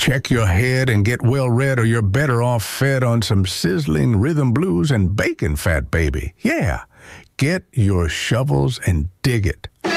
Check your head and get well read, or you're better off fed on some sizzling rhythm blues and bacon fat, baby. Yeah, get your shovels and dig it.